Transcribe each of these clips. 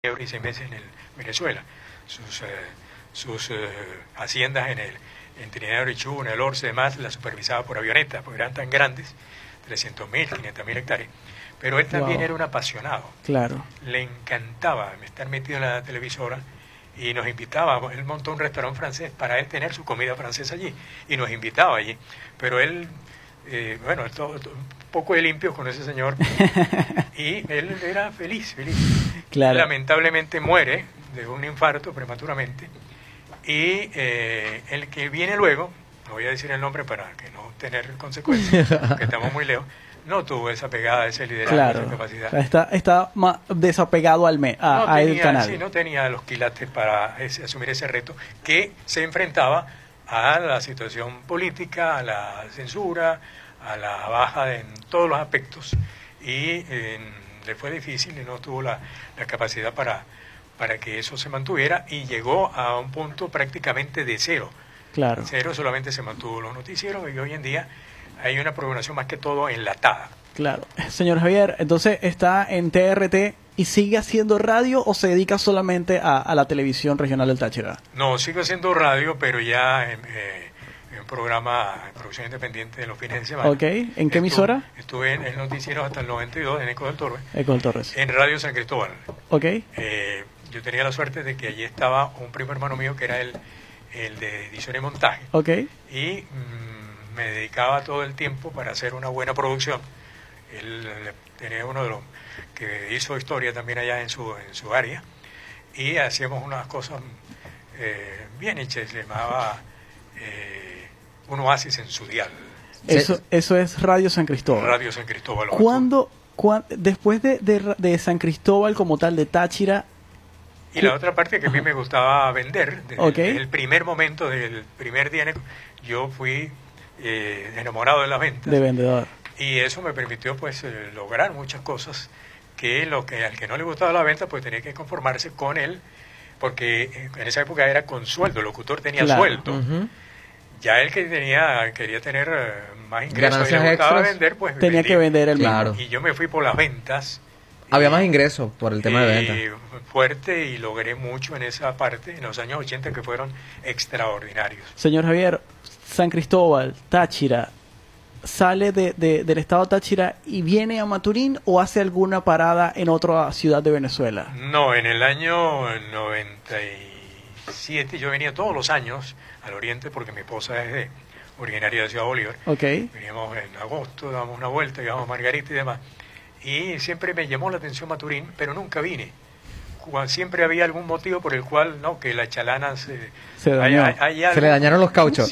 y 6 meses en Venezuela. Sus haciendas en Trinidad y Chu, en el Orce y demás, las supervisaba por avioneta, porque eran tan grandes, 300.000, 500.000 hectáreas. Pero él también era un apasionado. Claro. Le encantaba estar metido en la televisora y nos invitaba. Él montó un restaurante francés para él tener su comida francesa allí y nos invitaba allí. Pero él, un poco de limpio con ese señor y él era feliz. Claro. Lamentablemente muere de un infarto prematuramente y el que viene luego, no voy a decir el nombre para que no tener consecuencias, que estamos muy lejos, no tuvo esa pegada, ese liderazgo, esa capacidad. Está más desapegado al canal. Sí, no tenía los quilates para asumir ese reto, que se enfrentaba a la situación política, a la censura, a la baja en todos los aspectos, y le fue difícil y no tuvo la capacidad para que eso se mantuviera, y llegó a un punto prácticamente de cero. Claro. Cero, solamente se mantuvo los noticieros, y hoy en día hay una programación más que todo enlatada. Claro. Señor Javier, entonces está en TRT y sigue haciendo radio, o se dedica solamente a la televisión regional del Táchira. No, sigo haciendo radio, pero ya en un programa de producción independiente de los fines de semana. Ok. ¿En qué emisora? Estuve en noticieros hasta el 92 en Eco del Torre. Eco del Torres. En Radio San Cristóbal. Ok. Yo tenía la suerte de que allí estaba un primo hermano mío que era el de edición y montaje. Ok. Y me dedicaba todo el tiempo para hacer una buena producción. Él tenía uno de los que hizo historia también allá en su área, y hacíamos unas cosas bien hechas. Se llamaba un oasis en su dial. Eso es Radio San Cristóbal. Radio San Cristóbal. Después de San Cristóbal como tal, de Táchira? Y la otra parte que a mí me gustaba vender, desde el primer momento, del primer día, yo fui enamorado de las ventas. De vendedor. Y eso me permitió pues lograr muchas cosas que al que no le gustaba la venta pues tenía que conformarse con él, porque en esa época era con sueldo, el locutor tenía sueldo. Uh-huh. Ya él que quería tener más ingresos y le gustaba vender, pues tenía que vender el claro. Y yo me fui por las ventas. Había más ingresos por el tema de venta. Fuerte, y logré mucho en esa parte, en los años 80, que fueron extraordinarios. Señor Javier, San Cristóbal, Táchira, ¿sale del estado de Táchira y viene a Maturín, o hace alguna parada en otra ciudad de Venezuela? No, en el año 97 yo venía todos los años al oriente, porque mi esposa es originaria de Ciudad Bolívar. Okay. Veníamos en agosto, dábamos una vuelta, íbamos a Margarita y demás. Y siempre me llamó la atención Maturín, pero nunca vine. Siempre había algún motivo por el cual, que la chalana se le dañaron los cauchos.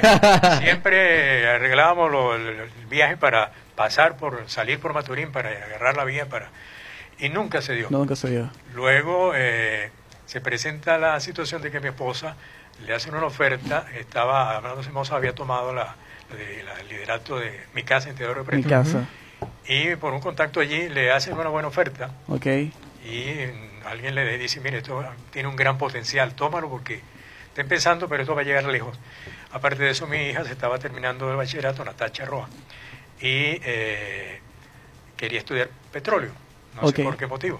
Siempre arreglábamos el viaje para salir por Maturín, para agarrar la vía, y nunca se dio. Luego se presenta la situación de que mi esposa le hacen una oferta. Estaba hablando, mi esposa había tomado el liderato de Mi Casa en Teodoro Preto. Mi Casa. Y por un contacto allí le hacen una buena oferta. Okay. Y alguien le dice, mire, esto tiene un gran potencial, tómalo porque está empezando, pero esto va a llegar lejos. Aparte de eso, mi hija se estaba terminando el bachillerato, Natacha Roa, y quería estudiar petróleo, no sé por qué motivo.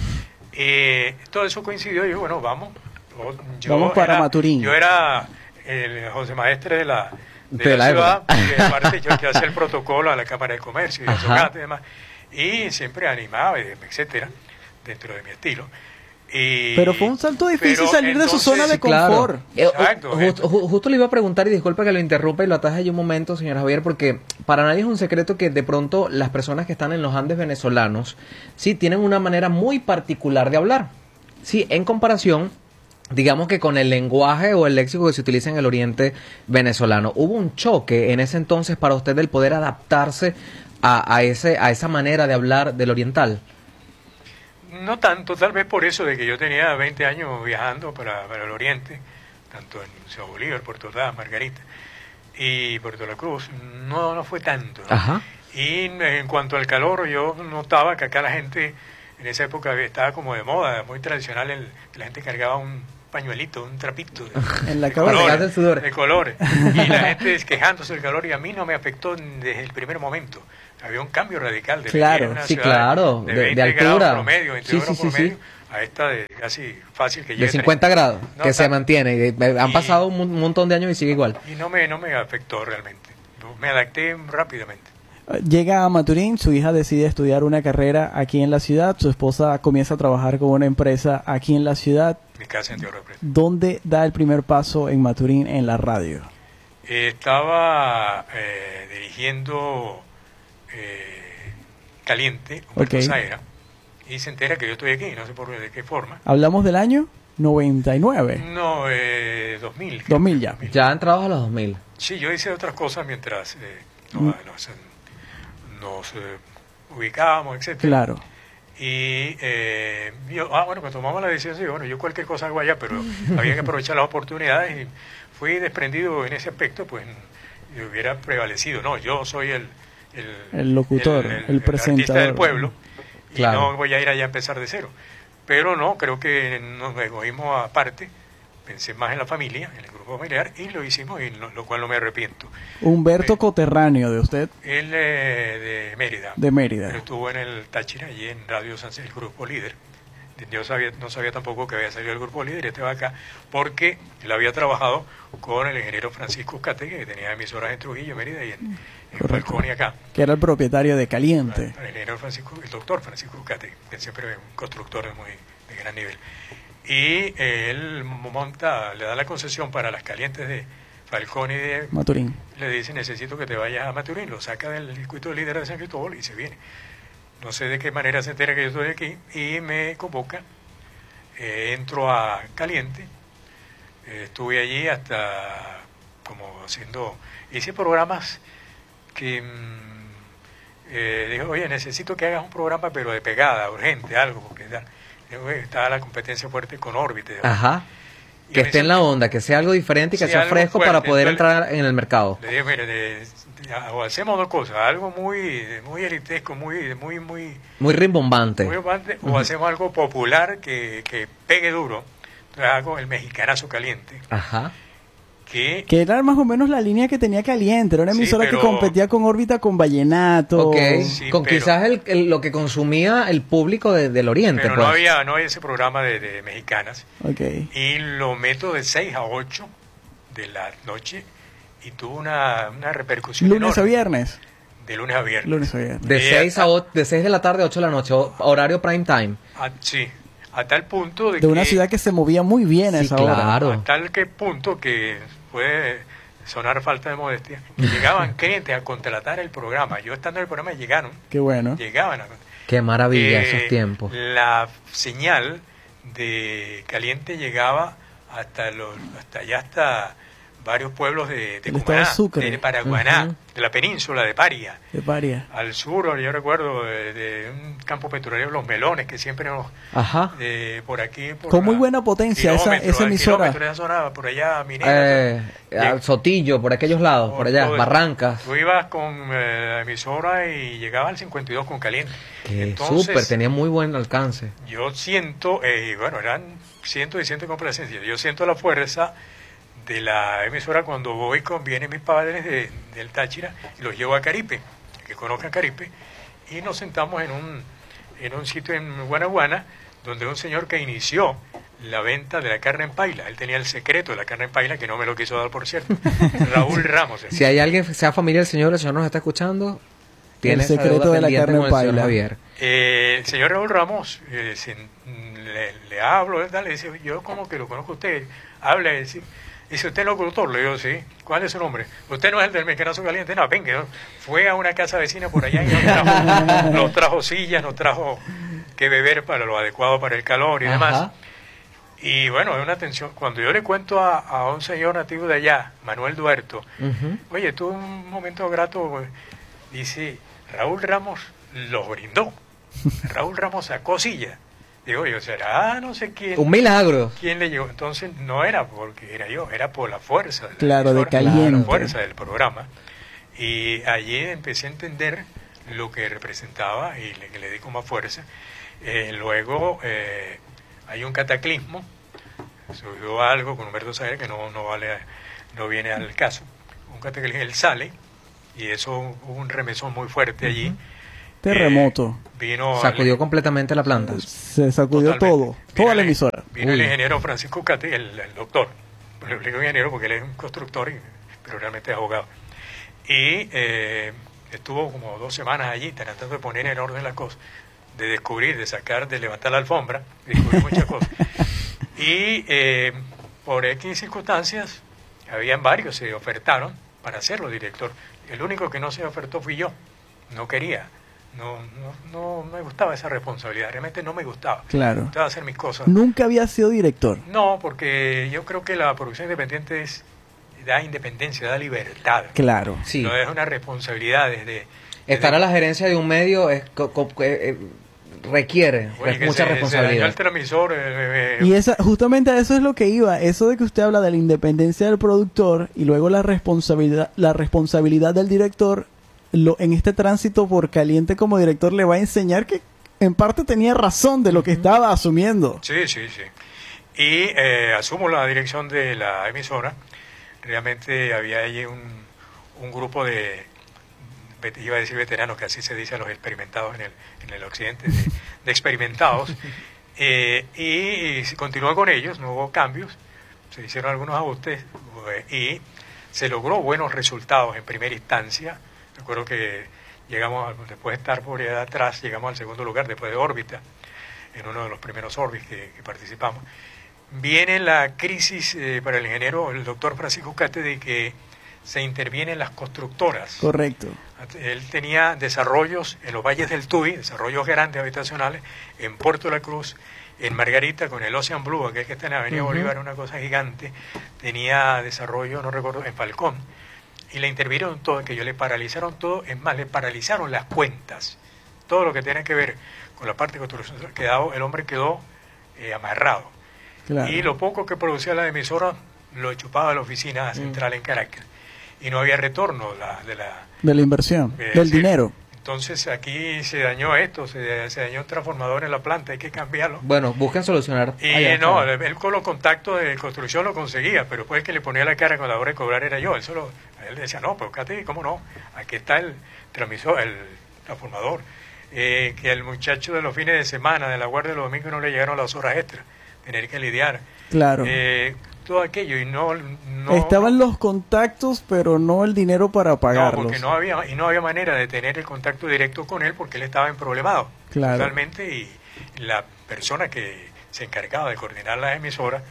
Todo eso coincidió, y yo, bueno, vamos. Vamos para Maturín. Yo era el José Maestre de la ciudad, porque aparte yo hacía el protocolo a la Cámara de Comercio y de Sogate y demás, y siempre animaba, etcétera, dentro de mi estilo. Pero fue un salto difícil salir de su zona de confort. Claro. Justo le iba a preguntar, y disculpa que lo interrumpa y lo ataje yo un momento, señor Javier, porque para nadie es un secreto que de pronto las personas que están en los Andes venezolanos sí tienen una manera muy particular de hablar. Sí, en comparación, digamos, que con el lenguaje o el léxico que se utiliza en el oriente venezolano. ¿Hubo un choque en ese entonces para usted del poder adaptarse a esa manera de hablar del oriental? No tanto, tal vez por eso de que yo tenía 20 años viajando para el oriente, tanto en Ciudad Bolívar, Puerto Ordaz, Margarita y Puerto La Cruz. No fue tanto, ¿no? Ajá. Y en cuanto al calor, yo notaba que acá la gente en esa época estaba como de moda, muy tradicional, la gente cargaba un pañuelito, un trapito en la cabeza de colores, y la gente quejándose del calor, y a mí no me afectó desde el primer momento. Había un cambio radical de claro, una sí, ciudad claro, de 20 de altura, grados promedio, 22 grados promedio, a esta de casi fácil que llegue. De 50 grados, no, que se mantiene. Han pasado un montón de años y sigue igual. Y no me afectó realmente. Me adapté rápidamente. Llega a Maturín, su hija decide estudiar una carrera aquí en la ciudad, su esposa comienza a trabajar con una empresa aquí en la ciudad. Mi casa en Tierra Presa. ¿Dónde da el primer paso en Maturín en la radio? Estaba dirigiendo Caliente, Humberto Saera, y se entera que yo estoy aquí, no sé de qué forma. ¿Hablamos del año 99? No, 2000. 2000 ya. Ya entrados a los 2000. Sí, yo hice otras cosas mientras nos ubicábamos, etcétera. Claro. Y cuando tomamos la decisión, sí, bueno, yo cualquier cosa hago allá, pero había que aprovechar las oportunidades y fui desprendido en ese aspecto, pues hubiera prevalecido. No, yo soy el locutor, el presentador. Artista del pueblo, claro. Y no voy a ir allá a empezar de cero. Pero no, creo que nos egoísmos aparte, pensé más en la familia, en el grupo familiar, y lo hicimos, y lo cual no me arrepiento. Humberto, coterráneo de usted. Él de Mérida. De Mérida. Él estuvo en el Táchira, allí en Radio San el Grupo Líder. Yo no sabía tampoco que había salido el Grupo Líder, este va acá, porque él había trabajado con el ingeniero Francisco Uzcategui, que tenía emisoras en Trujillo, Mérida, y en Falcón y acá. Que era el propietario de Caliente. El doctor Francisco Uzcategui, que siempre es un constructor de gran nivel. Y él le da la concesión para las Calientes de Falcón y de Maturín. Le dice, necesito que te vayas a Maturín, lo saca del circuito líder de San Cristóbal y se viene. No sé de qué manera se entera que yo estoy aquí y me convoca. Entro a Caliente, estuve allí hasta hice programas que dije, oye, necesito que hagas un programa pero de pegada, urgente, algo, porque estaba la competencia fuerte con órbita. Ajá. Que esté en la onda, que sea algo diferente y que sea fresco fuerte, para poder entrar en el mercado. Le dije, mire, o hacemos dos cosas, algo muy elitesco, muy rimbombante. O hacemos algo popular que pegue duro. Entonces hago el Mexicanazo Caliente. Ajá. Que era más o menos la línea que tenía Caliente, era una emisora que competía con órbita con vallenato. Sí, quizás lo que consumía el público del oriente. Pero pues. no había ese programa de mexicanas. Y lo meto de 6 a 8 de la noche y tuvo una repercusión ¿Lunes enorme. a viernes? De lunes a viernes. De 6 de la tarde a 8 de la noche, horario prime time. Sí, a tal punto de una ciudad que se movía muy bien a esa hora. A tal punto que puede sonar falta de modestia, llegaban clientes a contratar el programa. Yo estando en el programa llegaron. Qué bueno. Llegaban. Qué maravilla esos tiempos. La señal de Caliente llegaba hasta varios pueblos de Cumaná, de Paraguaná, de la península de Paria. Al sur, yo recuerdo de un campo petrolero, Los Melones, que siempre nos... por aquí... Con muy buena potencia esa emisora. Esa zona, por allá, Minera. Sotillo, por aquellos lados, por allá, Barrancas. Tú ibas con la emisora y llegaba al 52 con Caliente. Súper, tenía muy buen alcance. Yo siento, eran cientos y cientos de complacencias. Yo siento la fuerza de la emisora cuando vienen mis padres del Táchira y los llevo a Caripe, que conozcan Caripe, y nos sentamos en un sitio en Guanaguana, donde un señor que inició la venta de la carne en paila, él tenía el secreto de la carne en paila, que no me lo quiso dar, por cierto, Raúl Ramos. Si hay alguien que sea familiar del señor, el señor nos está escuchando, tiene el secreto de la carne en paila. El señor Raúl Ramos, le hablo, le dice, yo como que lo conozco a usted, habla, dice, ¿usted es locutor? Le digo, sí. ¿Cuál es su nombre? ¿Usted no es el del Mexicanazo Caliente? No, venga. Fue a una casa vecina por allá y nos trajo sillas, nos trajo que beber para lo adecuado para el calor y demás. Y bueno, es una tensión. Cuando yo le cuento a un señor nativo de allá, Manuel Duerto, oye, tuve un momento grato, dice, Raúl Ramos los brindó. Raúl Ramos sacó sillas. Digo yo, será no sé quién. Un milagro. ¿Quién le llegó? Entonces no era porque era yo, era por la fuerza. De Caliente. La fuerza del programa. Y allí empecé a entender lo que representaba y le di con más fuerza. Luego hay un cataclismo, surgió algo con Humberto Saera que no viene al caso. Un cataclismo, él sale y eso hubo un remesón muy fuerte allí. Terremoto. Sacudió completamente la planta. Se sacudió todo, toda la emisora. Vino el ingeniero Francisco Cate, el doctor. Le digo ingeniero porque él es un constructor, pero realmente es abogado. Y estuvo como 2 semanas allí tratando de poner en orden las cosas, de descubrir, de sacar, de levantar la alfombra, de descubrir muchas cosas. Y por X circunstancias, habían varios, se ofertaron para hacerlo director. El único que no se ofertó fui yo. No quería. No me gustaba esa responsabilidad, realmente no me gustaba. Claro. Me gustaba hacer mis cosas. ¿Nunca había sido director? No, porque yo creo que la producción independiente da independencia, da libertad. Claro. Sí. No es una responsabilidad desde estar a la gerencia de un medio requiere mucha responsabilidad. El transmisor, y justamente a eso es lo que iba, eso de que usted habla de la independencia del productor y luego la responsabilidad del director. En este tránsito por caliente como director le va a enseñar que en parte tenía razón de lo que estaba asumiendo. Sí. Y asumo la dirección de la emisora. Realmente había allí un grupo de, iba a decir veteranos, que así se dice a los experimentados en el occidente, de experimentados. Y continuó con ellos, no hubo cambios, se hicieron algunos ajustes y se logró buenos resultados en primera instancia. Recuerdo que llegamos, después de estar por allá atrás, llegamos al segundo lugar después de órbita, en uno de los primeros órbitas que participamos. Viene la crisis para el ingeniero, el doctor Francisco Cate, de que se intervienen las constructoras. Correcto. Él tenía desarrollos en los valles del Tuy, desarrollos grandes habitacionales, en Puerto La Cruz, en Margarita, con el Ocean Blue, aquel que está en la Avenida Bolívar, una cosa gigante. Tenía desarrollo, no recuerdo, en Falcón. Y le intervinieron todo, que ellos le paralizaron todo, es más, le paralizaron las cuentas. Todo lo que tiene que ver con la parte de construcción, el hombre quedó amarrado. Claro. Y lo poco que producía la emisora lo chupaba a la oficina central en Caracas. Y no había retorno de la inversión, del dinero. Entonces aquí se dañó esto, se dañó un transformador en la planta, hay que cambiarlo. Bueno, busquen solucionar. Y él con los contactos de construcción lo conseguía, pero después el que le ponía la cara con la hora de cobrar era yo. Él decía, no, pues Cate, ¿cómo no? Aquí está el transmisor, el transformador. Que el muchacho de los fines de semana, de la guardia de los domingos, no le llegaron las horas extras, tener que lidiar. Claro. Todo aquello y no estaban los contactos, pero no el dinero para pagarlos. No, porque no había manera de tener el contacto directo con él porque él estaba emproblemado. Claro. Totalmente, y la persona que se encargaba de coordinar las emisoras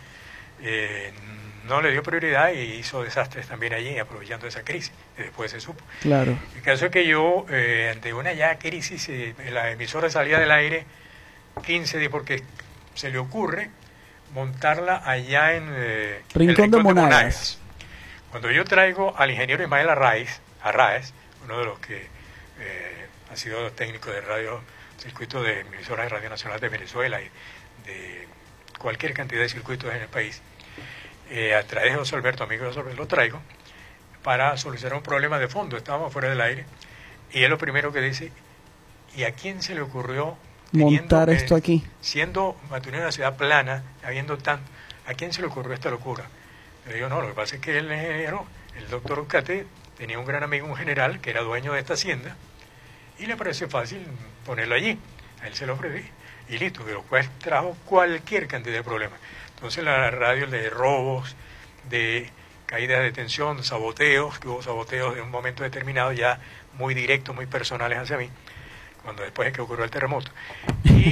no le dio prioridad y hizo desastres también allí, aprovechando esa crisis, y después se supo. Claro. El caso es que yo, ante una ya crisis, la emisora salía del aire 15 días porque se le ocurre montarla allá en Rincón de Monagas. Cuando yo traigo al ingeniero Ismael Arraez, uno de los que ha sido técnico de radio, circuito de emisoras de Radio Nacional de Venezuela y de cualquier cantidad de circuitos en el país, a través de José Alberto, amigo de José Alberto, lo traigo para solucionar un problema de fondo. Estábamos fuera del aire y es lo primero que dice, ¿y a quién se le ocurrió montar esto aquí? Siendo Maturín una ciudad plana, habiendo tanto, ¿a quién se le ocurrió esta locura? Le digo, no, lo que pasa es que el ingeniero, el doctor Cate, tenía un gran amigo, un general, que era dueño de esta hacienda, y le pareció fácil ponerlo allí. A él se lo ofrecí, y listo, que después trajo cualquier cantidad de problemas. Entonces la radio de robos, de caídas de tensión, saboteos, que hubo saboteos en un momento determinado, ya muy directos, muy personales hacia mí, cuando después de que ocurrió el terremoto, y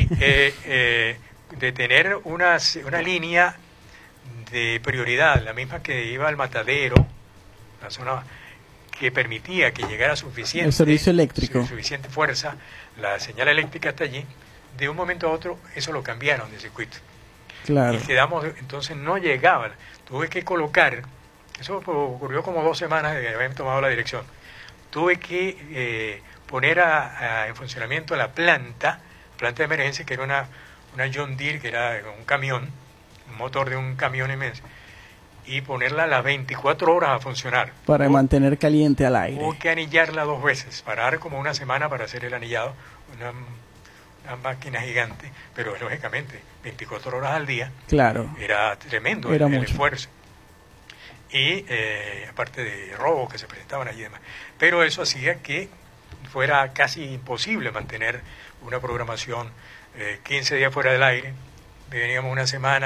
de tener una línea de prioridad, la misma que iba al Matadero, la zona que permitía que llegara suficiente, el servicio eléctrico, suficiente fuerza, la señal eléctrica hasta allí. De un momento a otro eso lo cambiaron de circuito. Claro. Y quedamos, entonces no llegaba, tuve que colocar, eso ocurrió como 2 semanas de que habían tomado la dirección, tuve que poner en funcionamiento la planta de emergencia, que era una John Deere, que era un camión, un motor de un camión inmenso, y ponerla a las 24 horas a funcionar. Para mantener caliente al aire. Hubo que anillarla 2 veces, parar como una semana para hacer el anillado, una máquina gigante, pero lógicamente 24 horas al día. Claro. Era tremendo el esfuerzo. Y aparte de robos que se presentaban allí y demás. Pero eso hacía que fuera casi imposible mantener una programación 15 días fuera del aire. Veníamos una semana